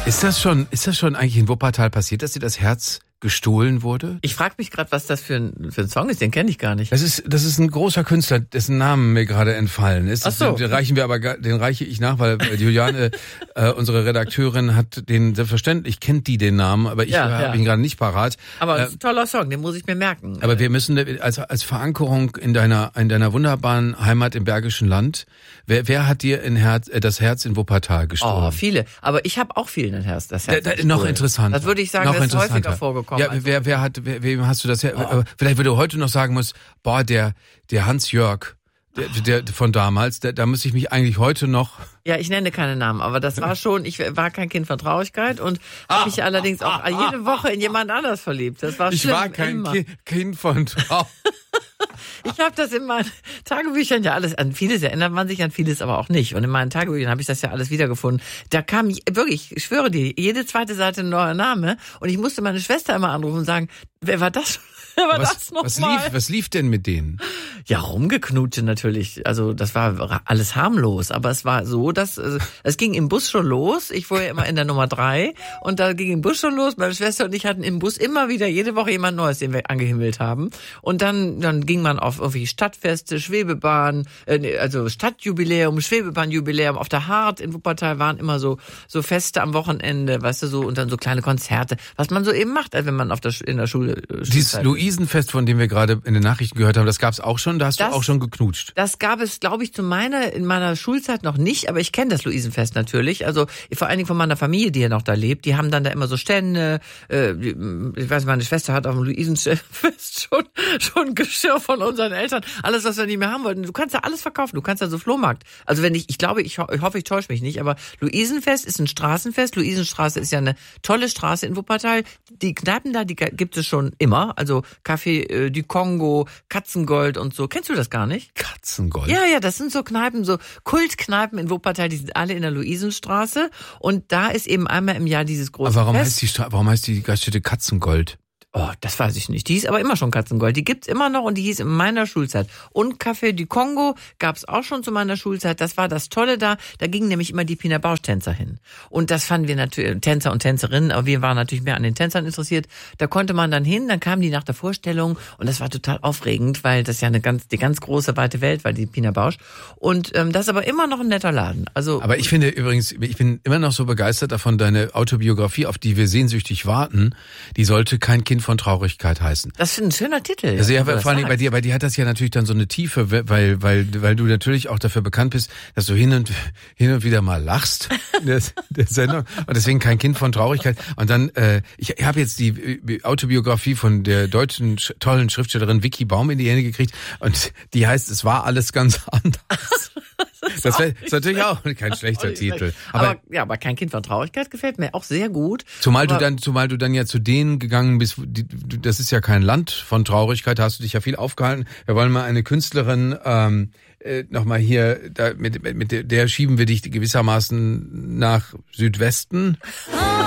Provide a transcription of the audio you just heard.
Ist das schon eigentlich in Wuppertal passiert, dass dir das Herz gestohlen wurde? Ich frage mich gerade, was das für ein Song ist, den kenne ich gar nicht. Das ist ein großer Künstler, dessen Namen mir gerade entfallen ist. Ach so. Den reiche ich nach, weil Juliane, unsere Redakteurin, hat den, selbstverständlich kennt die den Namen, aber ich habe ihn gerade nicht parat. Aber das ist ein toller Song, den muss ich mir merken. Aber wir müssen als Verankerung in deiner wunderbaren Heimat im Bergischen Land, wer hat dir das Herz in Wuppertal gestohlen? Oh, viele. Aber ich habe auch vielen das Herz gestohlen. Noch interessanter. Das würde ich sagen, das ist häufiger vorgekommen. Ja, wem hast du das her? Vielleicht würde heute noch sagen muss, der Hans-Jörg, der von damals, da muss ich mich eigentlich heute noch... Ja, ich nenne keine Namen, aber das war schon, ich war kein Kind von Traurigkeit und habe mich allerdings auch jede Woche in jemand anders verliebt. Das war schlimm. Ich war kein Kind von Traurigkeit. Ich habe das in meinen Tagebüchern ja alles, an vieles erinnert man sich, an vieles aber auch nicht. Und in meinen Tagebüchern habe ich das ja alles wiedergefunden. Da kam wirklich, ich schwöre dir, jede zweite Seite ein neuer Name. Und ich musste meine Schwester immer anrufen und sagen, wer war das? Was lief denn mit denen? Ja, rumgeknutsche natürlich. Also das war alles harmlos. Aber es war so, dass es ging im Bus schon los. Ich fuhr ja immer in der Nummer 3 und da ging im Bus schon los. Meine Schwester und ich hatten im Bus immer wieder jede Woche jemand Neues, den wir angehimmelt haben. Und dann ging man auf irgendwie Stadtfeste, Schwebebahn, also Stadtjubiläum, Schwebebahnjubiläum. Auf der Hart in Wuppertal waren immer so Feste am Wochenende, weißt du, so, und dann so kleine Konzerte, was man so eben macht, wenn man in der Schule Dieses Luisenfest, von dem wir gerade in den Nachrichten gehört haben, das gab's auch schon, da hast du auch schon geknutscht. Das gab es, glaube ich, in meiner Schulzeit noch nicht, aber ich kenne das Luisenfest natürlich. Also vor allen Dingen von meiner Familie, die ja noch da lebt. Die haben dann da immer so Stände. Ich weiß, meine Schwester hat auf dem Luisenfest schon Geschirr von unseren Eltern. Alles, was wir nicht mehr haben wollten. Du kannst da alles verkaufen. Du kannst da so Flohmarkt. Also wenn ich hoffe, ich täusche mich nicht, aber Luisenfest ist ein Straßenfest. Luisenstraße ist ja eine tolle Straße in Wuppertal. Die Kneipen da, die gibt es schon immer. Also Café du Kongo, Katzengold und so. Kennst du das gar nicht? Katzengold? Ja, das sind so Kneipen, so Kultkneipen in Wuppertal, die sind alle in der Luisenstraße. Und da ist eben einmal im Jahr dieses große Aber Fest. warum heißt die Gaststätte Katzengold? Oh, das weiß ich nicht. Die hieß aber immer schon Katzengold. Die gibt's immer noch und die hieß in meiner Schulzeit. Und Café du Kongo gab's auch schon zu meiner Schulzeit. Das war das Tolle da. Da gingen nämlich immer die Pina Bausch-Tänzer hin. Und das fanden wir natürlich, Tänzer und Tänzerinnen, aber wir waren natürlich mehr an den Tänzern interessiert. Da konnte man dann hin, dann kamen die nach der Vorstellung und das war total aufregend, weil das ja die ganz große, weite Welt war, die Pina Bausch. Und das ist aber immer noch ein netter Laden. Also, aber ich finde übrigens, ich bin immer noch so begeistert davon, deine Autobiografie, auf die wir sehnsüchtig warten, die sollte kein Kind von Traurigkeit heißen. Das ist ein schöner Titel. Also ja, vor allem bei dir hat das ja natürlich dann so eine Tiefe, weil du natürlich auch dafür bekannt bist, dass du hin und wieder mal lachst in der Sendung und deswegen kein Kind von Traurigkeit. Und dann, ich habe jetzt die Autobiografie von der deutschen tollen Schriftstellerin Vicky Baum in die Hände gekriegt und die heißt, es war alles ganz anders. Das ist natürlich auch kein schlechter Titel. Aber kein Kind von Traurigkeit gefällt mir auch sehr gut. Zumal du dann ja zu denen gegangen bist, das ist ja kein Land von Traurigkeit, da hast du dich ja viel aufgehalten. Wir wollen mal eine Künstlerin nochmal hier, mit der schieben wir dich gewissermaßen nach Südwesten.